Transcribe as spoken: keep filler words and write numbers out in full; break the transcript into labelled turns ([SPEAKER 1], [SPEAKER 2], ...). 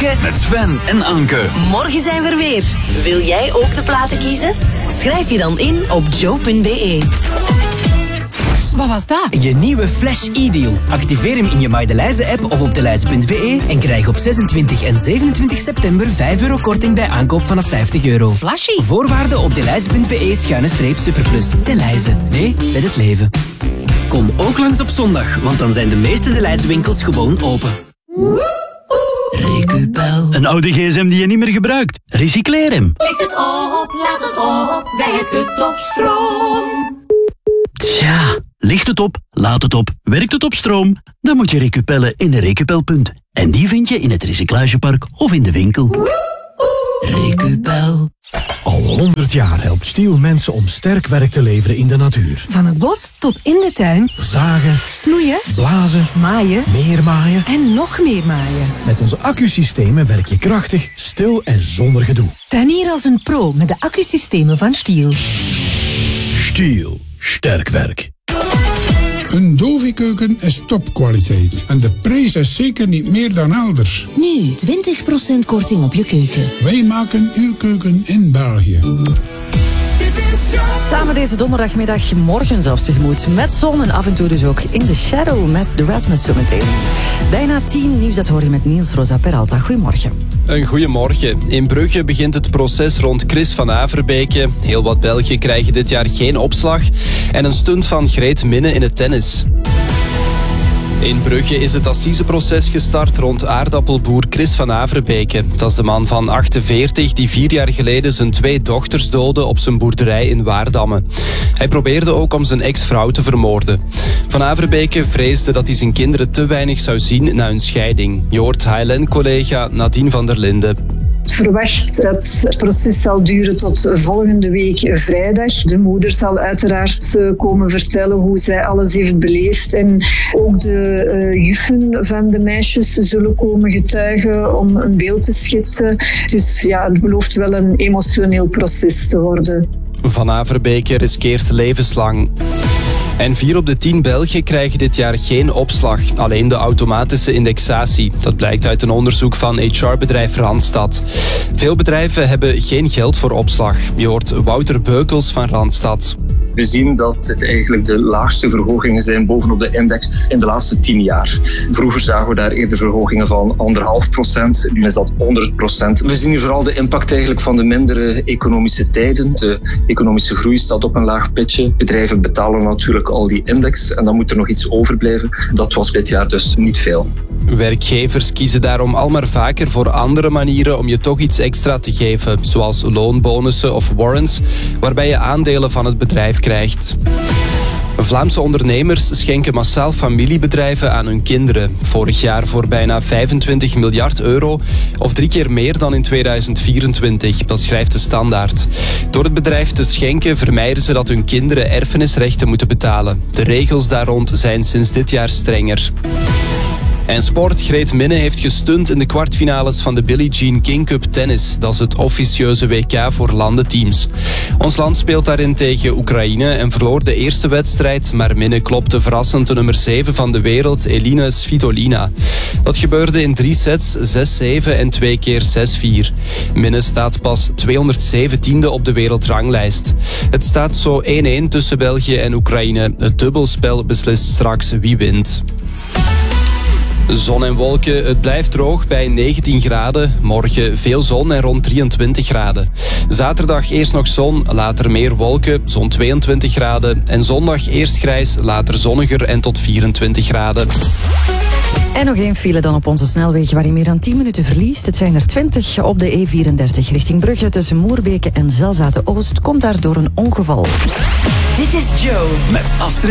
[SPEAKER 1] Keuken met Sven en Anke.
[SPEAKER 2] Morgen zijn we er weer. Wil jij ook de platen kiezen? Schrijf je dan in op joe punt be.
[SPEAKER 3] Wat was dat?
[SPEAKER 4] Je nieuwe Flash e-deal. Activeer hem in je Maydelijze-app of op delijze punt be en krijg op zesentwintig en zevenentwintig september vijf euro korting bij aankoop vanaf vijftig euro.
[SPEAKER 3] Flashy.
[SPEAKER 4] Voorwaarden op delijze punt be schuine streep superplus. Delijze. Nee, met het leven. Kom ook langs op zondag, want dan zijn de meeste Delijze winkels gewoon open.
[SPEAKER 5] Recupel.
[SPEAKER 6] Een oude gsm die je niet meer gebruikt. Recycleer hem.
[SPEAKER 7] Licht het op, laat het op, bij het Tutopstroom.
[SPEAKER 6] Tja, ligt het op, laat het op, werkt het op stroom? Dan moet je recupellen in een Recupelpunt. En die vind je in het recyclagepark of in de winkel.
[SPEAKER 5] Recupel.
[SPEAKER 8] Al honderd jaar helpt Stiel mensen om sterk werk te leveren in de natuur.
[SPEAKER 3] Van het bos tot in de tuin.
[SPEAKER 8] Zagen,
[SPEAKER 3] Snoeien,
[SPEAKER 8] blazen,
[SPEAKER 3] maaien
[SPEAKER 8] meer maaien.
[SPEAKER 3] en nog meer maaien.
[SPEAKER 8] Met onze accusystemen werk je krachtig, stil en zonder gedoe.
[SPEAKER 3] Tuinier als een pro met de accusystemen van Stiel.
[SPEAKER 8] Stiel. Sterk werk.
[SPEAKER 9] Een Dovi-keuken is topkwaliteit. En de prijs is zeker niet meer dan elders.
[SPEAKER 10] Nu, twintig procent korting op je keuken.
[SPEAKER 9] Wij maken uw keuken in België.
[SPEAKER 11] Samen deze donderdagmiddag, morgen zelfs tegemoet. Met zon en af en toe dus ook in de shadow met de Rasmus zometeen. Bijna tien nieuws, dat hoor je met Niels Rosa Peralta. Goedemorgen.
[SPEAKER 12] Een goeiemorgen. In Brugge begint het proces rond Chris van Averbeke. Heel wat Belgen krijgen dit jaar geen opslag. En een stunt van Greet Minne in het tennis. In Brugge is het assiseproces gestart rond aardappelboer Chris van Averbeke. Dat is de man van achtenveertig die vier jaar geleden zijn twee dochters doodde op zijn boerderij in Waardamme. Hij probeerde ook om zijn ex-vrouw te vermoorden. Van Averbeke vreesde dat hij zijn kinderen te weinig zou zien na hun scheiding. Je hoort H L N-collega Nadine van der Linden.
[SPEAKER 13] Het verwacht dat het proces zal duren tot volgende week vrijdag. De moeder zal uiteraard komen vertellen hoe zij alles heeft beleefd. En ook de uh, juffen van de meisjes zullen komen getuigen om een beeld te schetsen. Dus ja, het belooft wel een emotioneel proces te worden.
[SPEAKER 12] Van Averbeke riskeert levenslang. En vier op de tien Belgen krijgen dit jaar geen opslag. Alleen de automatische indexatie. Dat blijkt uit een onderzoek van H R-bedrijf Randstad. Veel bedrijven hebben geen geld voor opslag. Je hoort Wouter Beukels van Randstad.
[SPEAKER 14] We zien dat het eigenlijk de laagste verhogingen zijn bovenop de index in de laatste tien jaar. Vroeger zagen we daar eerder verhogingen van anderhalf procent. Nu is dat honderd procent. We zien nu vooral de impact eigenlijk van de mindere economische tijden. De economische groei staat op een laag pitje. Bedrijven betalen natuurlijk al die index en dan moet er nog iets overblijven. Dat was dit jaar dus niet veel.
[SPEAKER 12] Werkgevers kiezen daarom al maar vaker voor andere manieren om je toch iets extra te geven, zoals loonbonussen of warrants, waarbij je aandelen van het bedrijf krijgt. Vlaamse ondernemers schenken massaal familiebedrijven aan hun kinderen. Vorig jaar voor bijna vijfentwintig miljard euro, of drie keer meer dan in tweeduizend vierentwintig. Dat schrijft de Standaard. Door het bedrijf te schenken vermijden ze dat hun kinderen erfenisrechten moeten betalen. De regels daar rond zijn sinds dit jaar strenger. En sport, Greet Minne heeft gestunt in de kwartfinales van de Billie Jean King Cup Tennis. Dat is het officieuze W K voor landenteams. Ons land speelt daarin tegen Oekraïne en verloor de eerste wedstrijd, maar Minne klopte verrassend de nummer zeven van de wereld, Elina Svitolina. Dat gebeurde in drie sets, zes zeven en twee keer zes vier. Minne staat pas tweehonderdzeventiende op de wereldranglijst. Het staat zo één-één tussen België en Oekraïne. Het dubbelspel beslist straks wie wint. Zon en wolken, het blijft droog bij negentien graden. Morgen veel zon en rond drieëntwintig graden. Zaterdag eerst nog zon, later meer wolken, zo'n tweeëntwintig graden. En zondag eerst grijs, later zonniger en tot vierentwintig graden.
[SPEAKER 11] En nog één file dan op onze snelweg waar je meer dan tien minuten verliest. Het zijn er twintig op de E vierendertig richting Brugge tussen Moerbeke en Zelzaten-Oost. Komt daar door een ongeval.
[SPEAKER 1] Dit is Joe met Astrid.